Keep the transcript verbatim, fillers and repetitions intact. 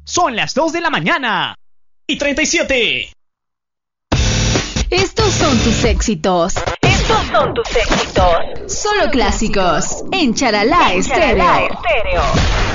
Son las dos de la mañana y treinta y siete. Estos son tus éxitos. Estos son tus éxitos. Solo clásicos en Charalá Estéreo. Estéreo.